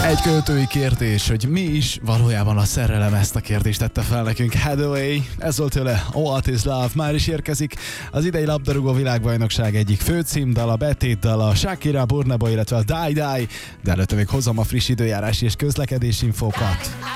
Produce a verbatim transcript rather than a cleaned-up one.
Egy költői kérdés, hogy mi is valójában a szerelem, ezt a kérdést tette fel nekünk Hathaway. Ez volt tőle What is Love. Már is érkezik az idei labdarúgó világbajnokság egyik főcímdala, betétdala, Shakira, Burna Boy, illetve a Die Die, de előtte még hozom a friss időjárási és közlekedési infókat.